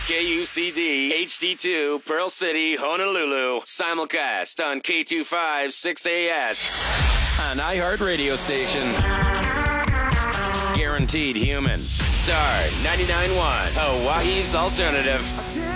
KUCD HD2 Pearl City, Honolulu. Simulcast on K25 6AS. An iHeart radio station. Guaranteed human. Star 99.1, Hawaii's alternative.